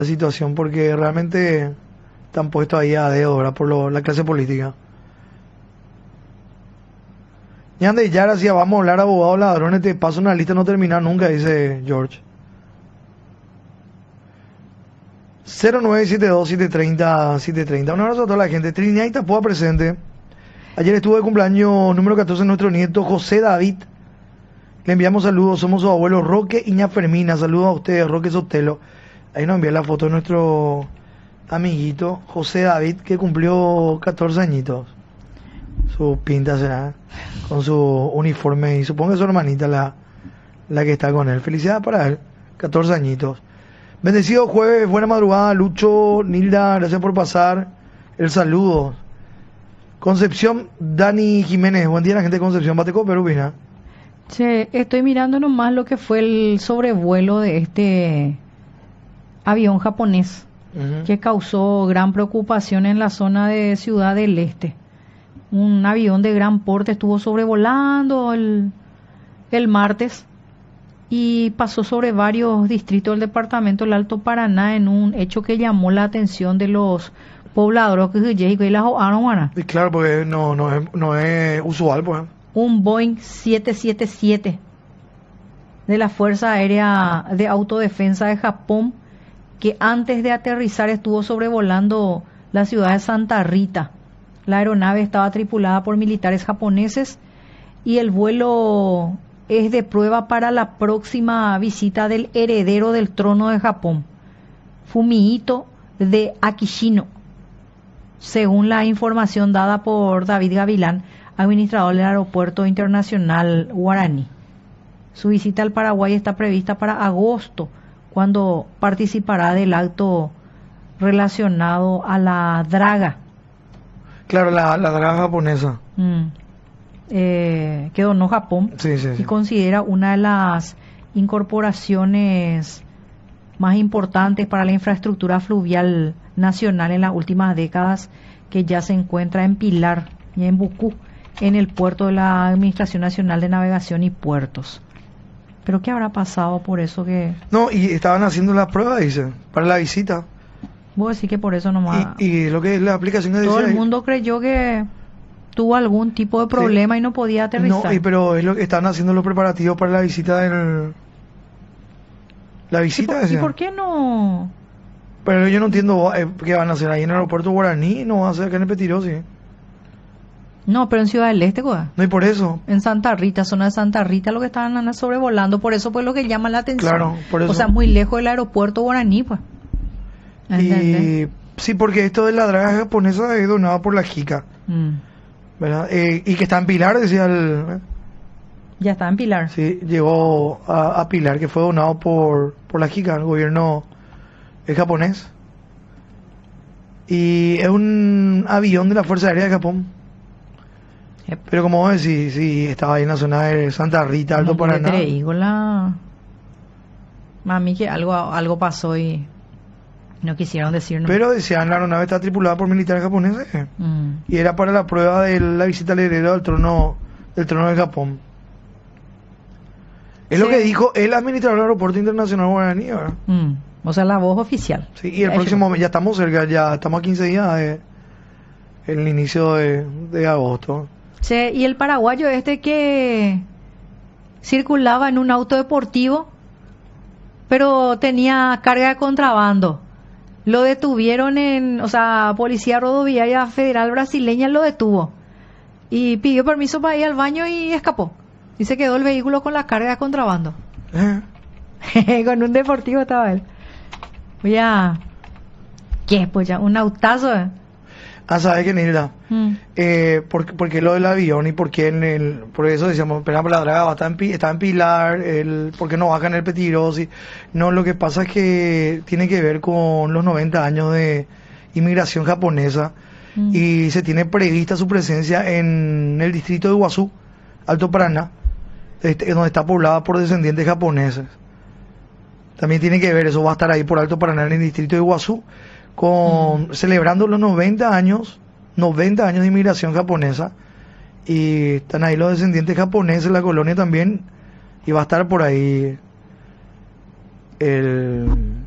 la situación, porque realmente están puestos ahí a dedo, ¿verdad? Por la clase política. Y ande ya, decía, vamos a hablar abogados ladrones, te paso una lista no terminar nunca, dice George. 0972-730-730. Un abrazo a toda la gente. Trinidad y Tapoa presente. Ayer estuvo de cumpleaños número 14 nuestro nieto José David. Le enviamos saludos, somos su abuelo Roque Iña Fermina. Saludos a ustedes, Roque Sotelo. Ahí nos envía la foto de nuestro amiguito José David, que cumplió 14 añitos. Su pinta será, con su uniforme, y supongo que es su hermanita la que está con él. Felicidades para él, 14 añitos. Bendecido jueves, buena madrugada, Lucho, Nilda, gracias por pasar el saludo. Concepción, Dani Jiménez, buen día la gente de Concepción, Bateco, Perú, Vina. Che, estoy mirando nomás lo que fue el sobrevuelo de este avión japonés, que causó gran preocupación en la zona de Ciudad del Este. Un avión de gran porte estuvo sobrevolando el martes y pasó sobre varios distritos del departamento del Alto Paraná en un hecho que llamó la atención de los pobladores que y claro, porque no es usual, pues. Un Boeing 777 de la Fuerza Aérea de Autodefensa de Japón, que antes de aterrizar estuvo sobrevolando la ciudad de Santa Rita. La aeronave estaba tripulada por militares japoneses y el vuelo es de prueba para la próxima visita del heredero del trono de Japón, Fumihito de Akishino, según la información dada por David Gavilán, administrador del Aeropuerto Internacional Guaraní. Su visita al Paraguay está prevista para agosto, cuando participará del acto relacionado a la draga. Claro, la draga japonesa. Que donó Japón, sí. y considera una de las incorporaciones más importantes para la infraestructura fluvial nacional en las últimas décadas, que ya se encuentra en Pilar y en Bucú, en el puerto de la Administración Nacional de Navegación y Puertos. ¿Pero qué habrá pasado por eso que...? No, y estaban haciendo la prueba, dicen, para la visita. Vos decís que por eso nomás... Y lo que es la aplicación que todo decía el mundo creyó que tuvo algún tipo de problema, sí, y no podía aterrizar. No, pero es lo que están haciendo los preparativos para la visita del... La visita, ¿Y por qué no...? Pero yo no entiendo qué van a hacer ahí en el aeropuerto Guaraní, no van a hacer acá en el Petirosi. No, pero en Ciudad del Este, ¿cuál? No, y por eso. En Santa Rita, zona de Santa Rita, lo que estaban sobrevolando, por eso pues lo que llama la atención. Claro, por eso. O sea, muy lejos del aeropuerto Guaraní, pues. Y sí, porque esto de la draga japonesa es donado por la JICA, ¿verdad? Y que está en Pilar, decía el... Ya está en Pilar. Sí, llegó a Pilar, que fue donado por la JICA, el gobierno japonés. Y es un avión de la Fuerza Aérea de Japón. Pero como vos decís, sí, estaba ahí en la zona de Santa Rita, Alto Paraná. Te digo mami que algo pasó y no quisieron decirnos. Pero decían, la aeronave está tripulada por militares japoneses. Y era para la prueba de la visita al heredero del trono de Japón. Es lo que dijo el administrador del Aeropuerto Internacional Guaraní, ¿verdad? O sea, la voz oficial. Sí, y el próximo mes, ya estamos cerca, ya estamos a 15 días el inicio de agosto. Sí, y el paraguayo que circulaba en un auto deportivo, pero tenía carga de contrabando. Lo detuvieron Policía Rodoviaria Federal Brasileña lo detuvo. Y pidió permiso para ir al baño y escapó. Y se quedó el vehículo con la carga de contrabando. Con un deportivo estaba él. ¿Qué? Pues ya, un autazo. ¿Sabes qué, Nilda? ¿Por qué lo del avión y por qué por eso decíamos, esperamos la draga está en Pilar, por qué no baja en el Petirosi? No, lo que pasa es que tiene que ver con los 90 años de inmigración japonesa y se tiene prevista su presencia en el distrito de Iguazú, Alto Paraná, donde está poblada por descendientes japoneses. También tiene que ver, eso va a estar ahí por Alto Paraná en el distrito de Iguazú, celebrando los 90 años de inmigración japonesa, y están ahí los descendientes japoneses, la colonia también, y va a estar por ahí el